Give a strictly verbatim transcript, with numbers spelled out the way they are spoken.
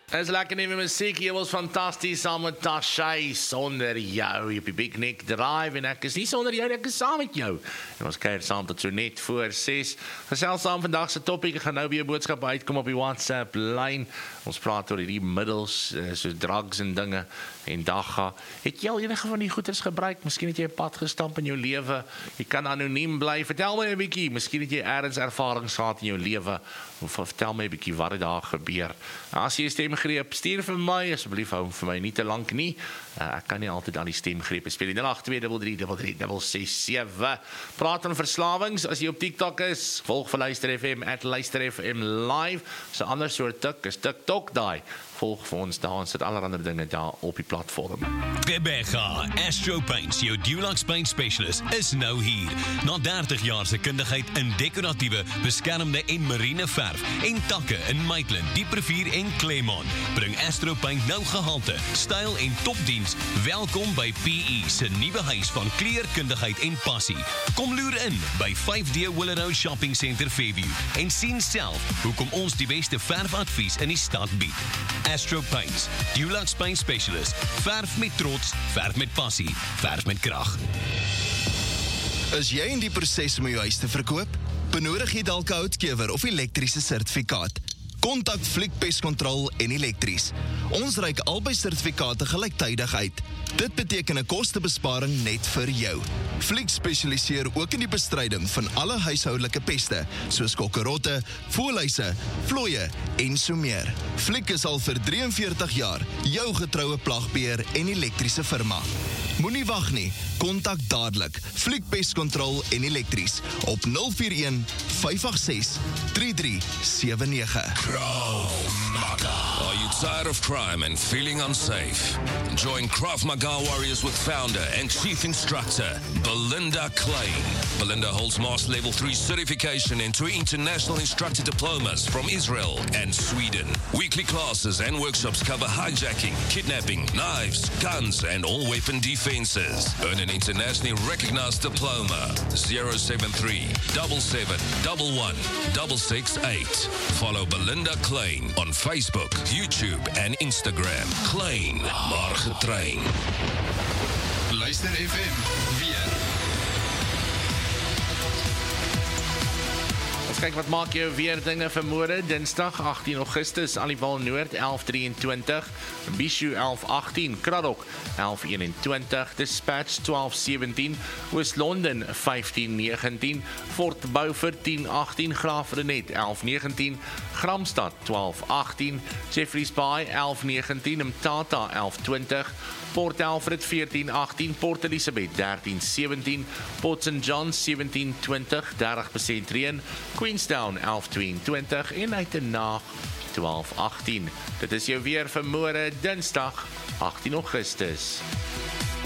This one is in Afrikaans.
Is lekker nieuwe muziek, hier was fantastisch saam met Tashay, sonder jou, op die Big Nick Drive, en ek is nie sonder jou, ek is saam met jou. En ons kyk saam tot so net voor ses. Gesels saam vandag se topic, ek gaan nou weer boodskap uitkom op die WhatsApp lyn. Ons praat oor die middels, so drugs en dinge, en dagga. Het jy al enige van die goeders gebruik? Miskien het jy 'n pad gestamp in jou lewe, jy kan anoniem bly, vertel my 'n bietjie, miskien het jy ergens ervarings gehad in jou lewe, of vertel my 'n bietjie wat het daar gebeur. As jy stemgreep, stuur vir my, asseblief hou vir my nie te lank nie. Uh, ek kan nie altyd al die stemgrepe speel. nul agt twee drie drie drie drie ses sewe. Praat van verslawings, as jy op TikTok is, volg vir Luister F M, at Luister F M live. So ander soort tik, is TikTok daai. Volg vir ons daar, ons sit allerhande dinge daar op die platform. Bebega, Astro Paints, jou Dulux Paint Specialist, is nou hier. Na dertig jaar se kundigheid in decoratiewe, beskermde en marine verf en takke in Maitland, Dieprivier en Claremont, bring Astro Paint nou gehalte, styl en topdiens. Welkom by P E se nuwe huis van kleurkundigheid en passie. Kom loer in by vyf D Willow Shopping Center Fairview en sien self hoekom ons die beste verfadvies in die stad bied. Astro Paints, Dulux Paint Specialist. Verf met trots, verf met passie, verf met krag. Is jy in die proses om jou huis te verkoop? Benodig jy dalk 'n houtkewer of elektriese sertifikaat? Kontak Fliek Pest Control en Elektries. Ons reik albei sertifikate gelyktydig uit. Dit beteken 'n kostebesparing net vir jou. Fliek spesialiseer ook in die bestryding van alle huishoudelike peste, soos kokkerotte, voëlhuise, vlooie en so meer. Fliek is al vir drie en veertig jaar jou getroue plagbeheer en elektriese firma. Moenie wag nie, kontak dadelik Fliek Pest Control en Elektries op nul vier een vyf agt ses drie drie sewe nege. Krav Maga. Are you tired of crime and feeling unsafe? Join Krav Maga Warriors with founder and chief instructor Belinda Klein. Belinda holds Master Level three certification and two international instructor diplomas from Israel and Sweden. Weekly classes and workshops cover hijacking, kidnapping, knives, guns, and all weapon defenses. Earn an internationally recognized diploma. zero seven three, seven seven one one, six six eight. Follow Belinda Klein on Facebook, YouTube, and Instagram. Klein, maar getrain. Luister F M, weer. Ons kyk wat maak jou weer dinge vir môre, Dinsdag agttien Augustus, Aliwal Noord elf drieëntwintig, Bishu elf agttien, Kraddock elf eenentwintig, Dispatch twaalf sewentien, Oos-London vyftien negentien, Fort Beaufort tien agttien, Graaf-Reinet elf negentien, Gramstad twaalf agttien, Jeffreys Bay elf negentien, Mthatha elf twintig, Port Alfred veertien agttien, Port Elizabeth dertien sewentien, Port Saint John sewentien twintig, dertig persent reën, Queenstown elf tweeëntwintig en Uitenhage twaalf agttien. Dit is jou weer vir môre, Dinsdag agttien Augustus.